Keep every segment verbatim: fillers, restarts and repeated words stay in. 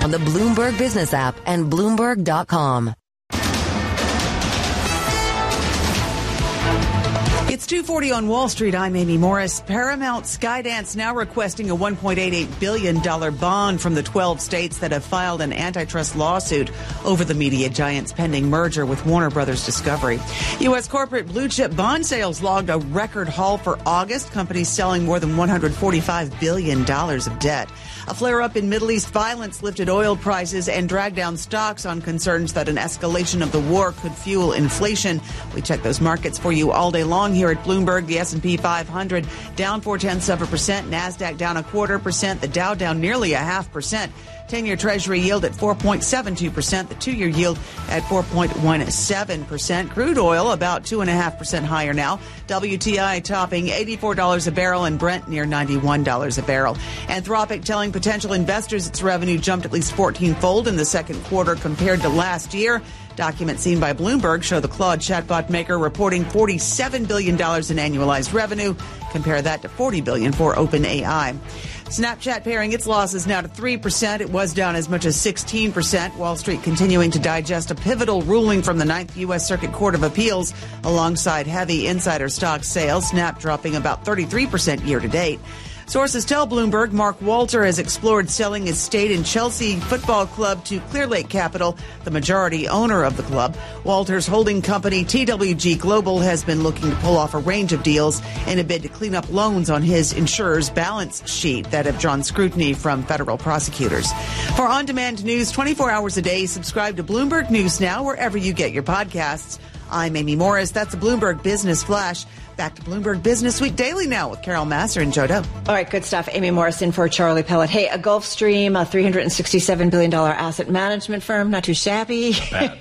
on the Bloomberg Business app and Bloomberg dot com. It's two forty on Wall Street. I'm Amy Morris. Paramount Skydance now requesting a one point eight eight billion dollars bond from the twelve states that have filed an antitrust lawsuit over the media giant's pending merger with Warner Brothers Discovery. U S corporate blue chip bond sales logged a record haul for August. Companies selling more than one hundred forty-five billion dollars of debt. A flare-up in Middle East violence lifted oil prices and dragged down stocks on concerns that an escalation of the war could fuel inflation. We check those markets for you all day long here at Bloomberg. The S and P five hundred down four tenths of a percent. NASDAQ down a quarter percent. The Dow down nearly a half percent. ten-year Treasury yield at four point seven two percent. The two-year yield at four point one seven percent. Crude oil about two point five percent higher now. W T I topping eighty-four dollars a barrel and Brent near ninety-one dollars a barrel. Anthropic telling potential investors its revenue jumped at least fourteen-fold in the second quarter compared to last year. Documents seen by Bloomberg show the Claude chatbot maker reporting forty-seven billion dollars in annualized revenue. Compare that to forty billion dollars for OpenAI. Snapchat paring its losses now to three percent. It was down as much as sixteen percent. Wall Street continuing to digest a pivotal ruling from the Ninth U S Circuit Court of Appeals alongside heavy insider stock sales. Snap dropping about thirty-three percent year to date. Sources tell Bloomberg Mark Walter has explored selling his stake in Chelsea Football Club to Clearlake Capital, the majority owner of the club. Walter's holding company, T W G Global, has been looking to pull off a range of deals in a bid to clean up loans on his insurer's balance sheet that have drawn scrutiny from federal prosecutors. For on-demand news twenty-four hours a day, subscribe to Bloomberg News Now wherever you get your podcasts. I'm Amy Morris. That's the Bloomberg Business Flash. Back to Bloomberg Business Week Daily now with Carol Massar and Joe Doe. All right, good stuff. Amy Morris in for Charlie Pellet. Hey, a Gulfstream, a three hundred sixty-seven billion dollars asset management firm, not too shabby.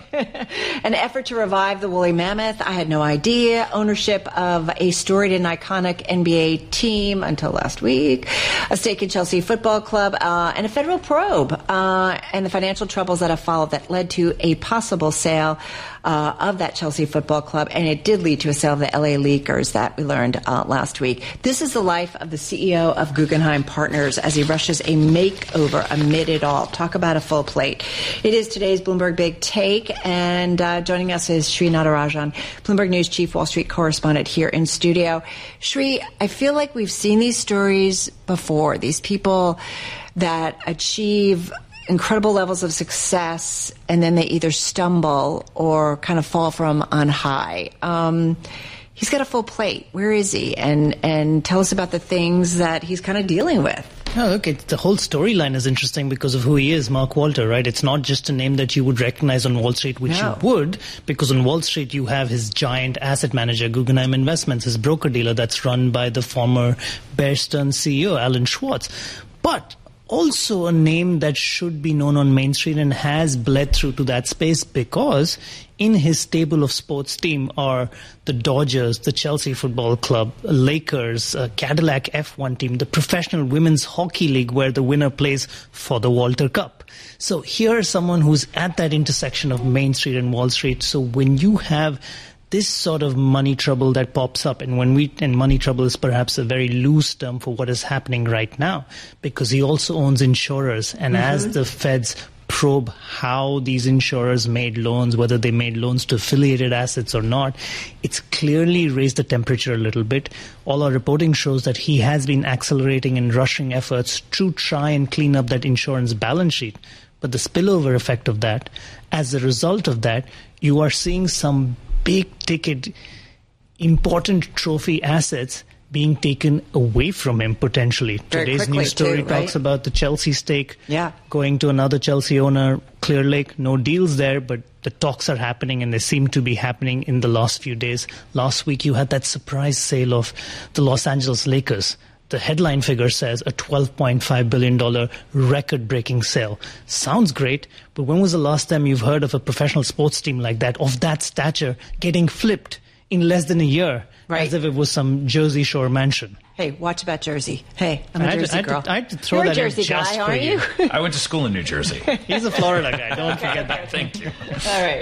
An effort to revive the woolly mammoth. I had no idea. Ownership of a storied and iconic N B A team until last week. A stake in Chelsea Football Club, uh, and a federal probe, uh, and the financial troubles that have followed that led to a possible sale uh, of that Chelsea Football Club, and it did lead to a sale of the L A Lakers that we learned uh, last week. This is the life of the C E O of Guggenheim Partners as he rushes a makeover amid it all. Talk about a full plate. It is today's Bloomberg Big Take, and uh, joining us is Sri Natarajan, Bloomberg News Chief Wall Street Correspondent here in studio. Sri, I feel like we've seen these stories before. These people that achieve incredible levels of success, and then they either stumble or kind of fall from on high. Um, he's got a full plate. Where is he? And and tell us about the things that he's kind of dealing with. Oh, look, it's, the whole storyline is interesting because of who he is, Mark Walter, right? It's not just a name that you would recognize on Wall Street, which no. you would, because on Wall Street you have his giant asset manager, Guggenheim Investments, his broker-dealer that's run by the former Bear Stearns C E O, Alan Schwartz. But also a name that should be known on Main Street and has bled through to that space because in his stable of sports team are the Dodgers, the Chelsea Football Club, Lakers, uh, Cadillac F one team, the Professional Women's Hockey League where the winner plays for the Walter Cup. So here's someone who's at that intersection of Main Street and Wall Street. So when you have this sort of money trouble that pops up, and when we and money trouble is perhaps a very loose term for what is happening right now, because he also owns insurers, and mm-hmm. as the feds probe how these insurers made loans, whether they made loans to affiliated assets or not, it's clearly raised the temperature a little bit. All our reporting shows that he has been accelerating and rushing efforts to try and clean up that insurance balance sheet. But the spillover effect of that, as a result of that, you are seeing some big ticket, important trophy assets being taken away from him potentially. Very Today's news story too, right? talks about the Chelsea stake yeah. going to another Chelsea owner, Clearlake. No deals there, but the talks are happening, and they seem to be happening in the last few days. Last week you had that surprise sale of the Los Angeles Lakers. The headline figure says a twelve point five billion dollars record-breaking sale. Sounds great, but when was the last time you've heard of a professional sports team like that, of that stature, getting flipped in less than a year, right. as if it was some Jersey Shore mansion? Hey, watch about Jersey. Hey, I'm a I Jersey had to, girl. I had to throw You're that a Jersey in just guy, for aren't you. you? I went to school in New Jersey. He's a Florida guy. Don't forget that. Thank you. All right.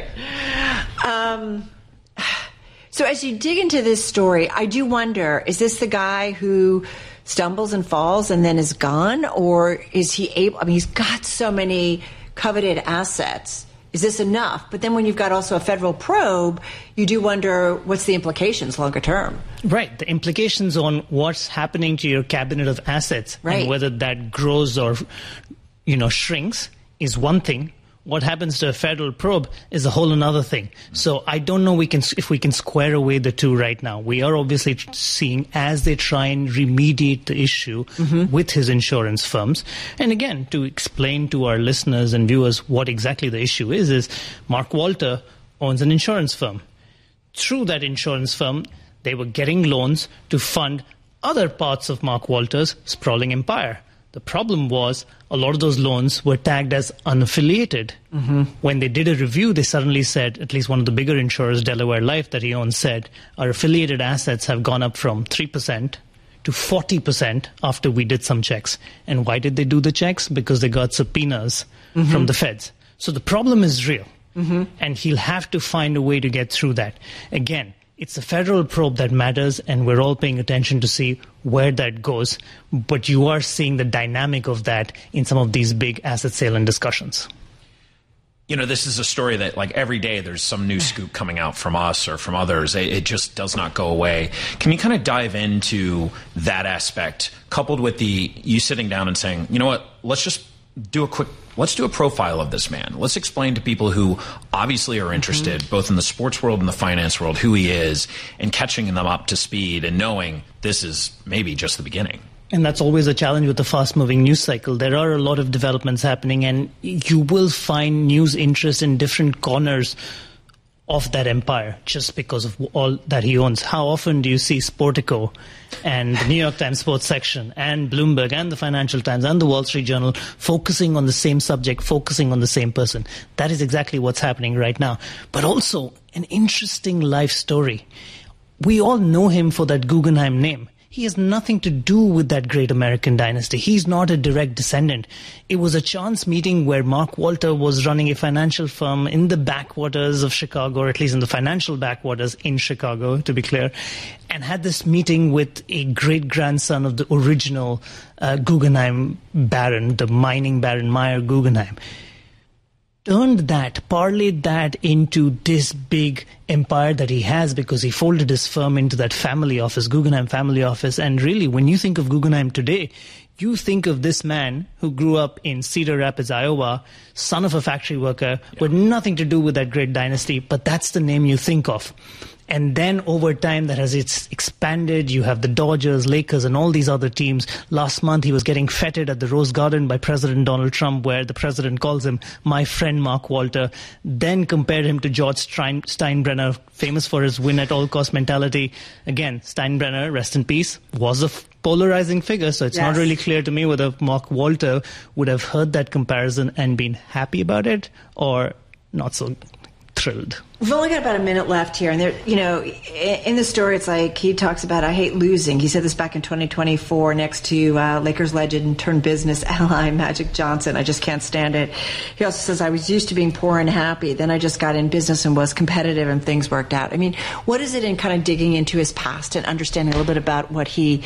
Um, so as you dig into this story, I do wonder, is this the guy who stumbles and falls and then is gone? Or is he able, I mean, he's got so many coveted assets. Is this enough? But then when you've got also a federal probe, you do wonder what's the implications longer term. Right. The implications on what's happening to your cabinet of assets right. and whether that grows or, you know, shrinks is one thing. What happens to a federal probe is a whole another thing. So I don't know we can if we can square away the two right now. We are obviously seeing as they try and remediate the issue mm-hmm. with his insurance firms. And again, to explain to our listeners and viewers what exactly the issue is, is Mark Walter owns an insurance firm. Through that insurance firm, they were getting loans to fund other parts of Mark Walter's sprawling empire. The problem was a lot of those loans were tagged as unaffiliated. Mm-hmm. When they did a review, they suddenly said, at least one of the bigger insurers, Delaware Life, that he owns, said, our affiliated assets have gone up from three percent to forty percent after we did some checks. And why did they do the checks? Because they got subpoenas mm-hmm. from the feds. So the problem is real. Mm-hmm. And he'll have to find a way to get through that. Again, it's the federal probe that matters, and we're all paying attention to see where that goes. But you are seeing the dynamic of that in some of these big asset sale and discussions. You know, this is a story that, like, every day there's some new scoop coming out from us or from others. It, it just does not go away. Can you kind of dive into that aspect, coupled with the you sitting down and saying, you know what, let's just do a quick Let's do a profile of this man. Let's explain to people who obviously are interested, mm-hmm. both in the sports world and the finance world, who he is, and catching them up to speed and knowing this is maybe just the beginning. And that's always a challenge with the fast-moving news cycle. There are a lot of developments happening, and you will find news interest in different corners of that empire just because of all that he owns. How often do you see Sportico and the New York Times sports section and Bloomberg and the Financial Times and the Wall Street Journal focusing on the same subject, focusing on the same person? That is exactly what's happening right now. But also an interesting life story. We all know him for that Guggenheim name. He has nothing to do with that great American dynasty. He's not a direct descendant. It was a chance meeting where Mark Walter was running a financial firm in the backwaters of Chicago, or at least in the financial backwaters in Chicago, to be clear, and had this meeting with a great-grandson of the original uh, Guggenheim baron, the mining baron Meyer Guggenheim. Turned that, parlayed that into this big empire that he has because he folded his firm into that family office, Guggenheim family office. And really, when you think of Guggenheim today, you think of this man who grew up in Cedar Rapids, Iowa, son of a factory worker, yeah. with nothing to do with that great dynasty, but that's the name you think of. And then over time, that has it's expanded. You have the Dodgers, Lakers, and all these other teams. Last month, he was getting feted at the Rose Garden by President Donald Trump, where the president calls him my friend Mark Walter. Then compared him to George Stein- Steinbrenner, famous for his win-at-all-cost mentality. Again, Steinbrenner, rest in peace, was a f- polarizing figure, so it's yes. not really clear to me whether Mark Walter would have heard that comparison and been happy about it or not so thrilled. We've only got about a minute left here, and there, you know, in the story, it's like he talks about, I hate losing. He said this back in twenty twenty-four next to uh, Lakers legend turned business ally Magic Johnson. I just can't stand it. He also says, I was used to being poor and happy. Then I just got in business and was competitive, and things worked out. I mean, what is it in kind of digging into his past and understanding a little bit about what he...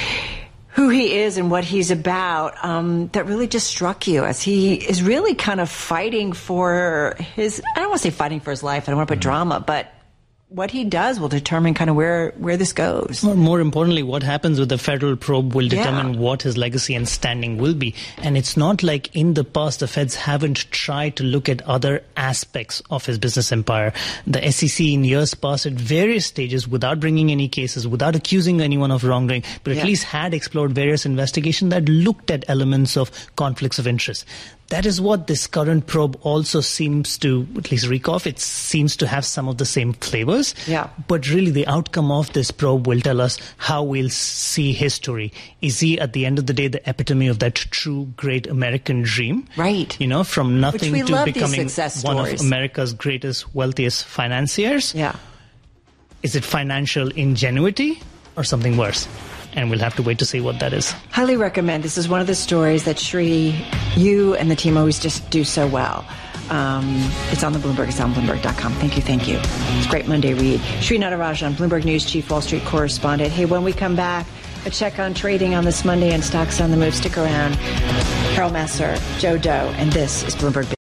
who he is and what he's about, um, that really just struck you as he is really kind of fighting for his, I don't want to say fighting for his life, I don't want to put mm-hmm. drama, but what he does will determine kind of where, where this goes. Well, more importantly, what happens with the federal probe will determine yeah. what his legacy and standing will be. And it's not like in the past the feds haven't tried to look at other aspects of his business empire. The S E C in years past at various stages, without bringing any cases, without accusing anyone of wrongdoing, but at yeah. least had explored various investigations that looked at elements of conflicts of interest. That is what this current probe also seems to, at least reek of. It seems to have some of the same flavors. Yeah. But really the outcome of this probe will tell us how we'll see history. Is he, at the end of the day, the epitome of that true great American dream? Right. You know, from nothing Which we to love becoming these success one stories. of America's greatest, wealthiest financiers? Yeah. Is it financial ingenuity or something worse? And we'll have to wait to see what that is. Highly recommend. This is one of the stories that Sri, you and the team always just do so well. Um, it's on the Bloomberg. It's on Bloomberg dot com. Thank you, thank you. It's a great Monday read. Sri Natarajan, Bloomberg News Chief Wall Street Correspondent. Hey, when we come back, A check on trading on this Monday and stocks on the move. Stick around. Carol Massar, Joe Doe, and this is Bloomberg.